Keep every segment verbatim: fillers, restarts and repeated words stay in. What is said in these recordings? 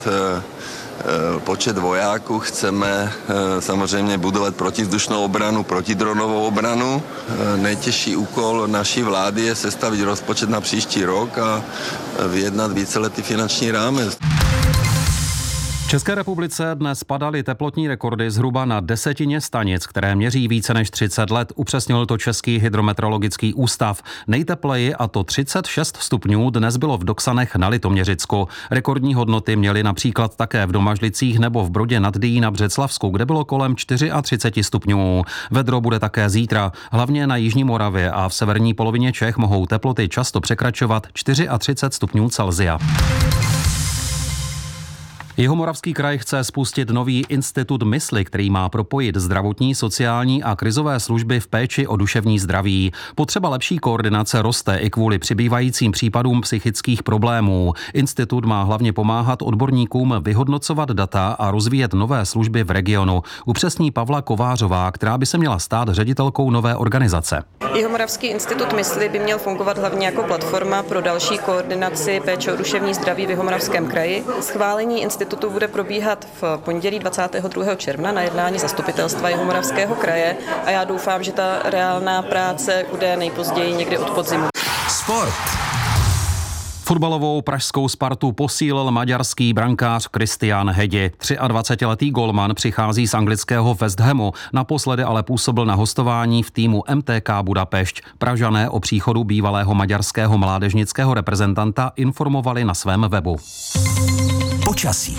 Počet vojáků, chceme samozřejmě budovat protivzdušnou obranu, protidronovou obranu. Nejtěžší úkol naší vlády je sestavit rozpočet na příští rok a vyjednat víceletý finanční rámec. V České republice dnes padaly teplotní rekordy zhruba na desetině stanic, které měří více než třicet let, upřesnil to Český hydrometeorologický ústav. Nejtepleji, a to třicet šest stupňů, dnes bylo v Doksanech na Litoměřicku. Rekordní hodnoty měly například také v Domažlicích nebo v Brodě nad Dyjí na Břeclavsku, kde bylo kolem třicet čtyři stupňů. Vedro bude také zítra. Hlavně na jižní Moravě a v severní polovině Čech mohou teploty často překračovat třicet čtyři stupňů Celsia. Jihomoravský kraj chce spustit nový institut mysli, který má propojit zdravotní, sociální a krizové služby v péči o duševní zdraví. Potřeba lepší koordinace roste i kvůli přibývajícím případům psychických problémů. Institut má hlavně pomáhat odborníkům vyhodnocovat data a rozvíjet nové služby v regionu. Upřesní Pavla Kovářová, která by se měla stát ředitelkou nové organizace. Jihomoravský institut mysli by měl fungovat hlavně jako platforma pro další koordinaci péče o duševní zdraví v Jihomoravském kraji. Schválení institutu bude probíhat v pondělí dvacátého druhého června na jednání zastupitelstva Jihomoravského kraje a já doufám, že ta reálná práce bude nejpozději někdy od podzimu. Sport. Fotbalovou pražskou Spartu posílil maďarský brankář Kristián Hedi. dvacetitříletý golman přichází z anglického West Hamu, naposledy ale působil na hostování v týmu M T K Budapešť. Pražané o příchodu bývalého maďarského mládežnického reprezentanta informovali na svém webu. Počasí.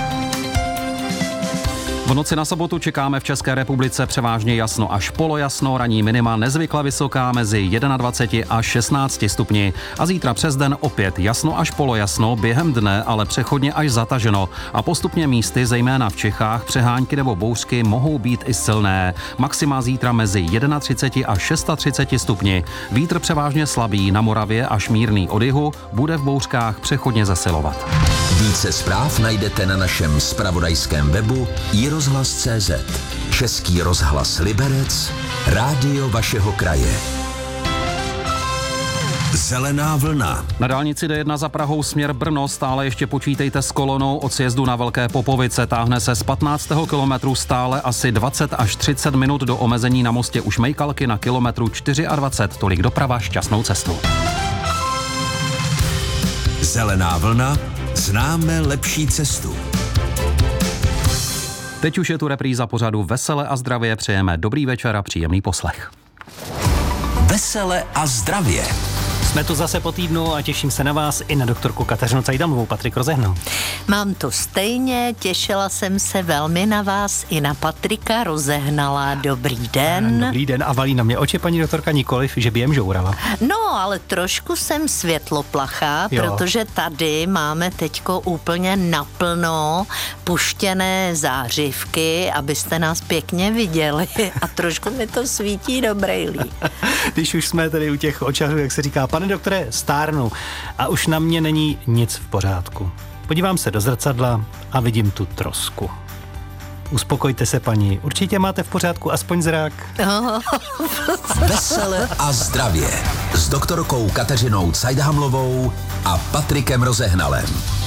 V noci na sobotu čekáme v České republice převážně jasno až polojasno, ranní minima nezvykle vysoká mezi dvaceti jedním až šestnácti stupni. A zítra přes den opět jasno až polojasno, během dne ale přechodně až zataženo. A postupně místy, zejména v Čechách, přehánky nebo bouřky mohou být i silné. Maxima zítra mezi třiceti jedním až třiceti šesti stupni. Vítr převážně slabý, na Moravě až mírný od jihu, bude v bouřkách přechodně zesilovat. Více zpráv najdete na našem zpravodajském webu i rozhlas tečka cé zet. Český rozhlas Liberec, rádio vašeho kraje. Zelená vlna. Na dálnici D jedna za Prahou směr Brno stále ještě počítejte s kolonou od sjezdu na Velké Popovice. Táhne se z patnáctého kilometru stále asi dvacet až třicet minut do omezení na mostě u Šmejkalky na kilometru dvacet čtyři. Tolik doprava, šťastnou cestu. Zelená vlna. Známe lepší cestu. Teď už je tu repríza pořadu Vesele a zdravě. Přejeme dobrý večer a příjemný poslech. Vesele a zdravě. Jsme tu zase po týdnu a těším se na vás i na doktorku Kateřinu Cajdamovou. Patrik Rozehnal. Mám to stejně, těšila jsem se velmi na vás i na Patrika Rozehnala. Dobrý den. Dobrý den a valí na mě oči paní doktorka nikoliv, že by jem žourala. No, ale trošku jsem světloplachá, Jo. protože tady máme teďko úplně naplno puštěné zářivky, abyste nás pěkně viděli a trošku mi to svítí do brejlí. Když už jsme tady u těch očahů, jak se říká, pane doktore, stárnu a už na mě není nic v pořádku. Podívám se do zrcadla a vidím tu trosku. Uspokojte se, paní, určitě máte v pořádku aspoň zrak. Vesele a zdravě s doktorkou Kateřinou Cajdahamlovou a Patrikem Rozehnalem.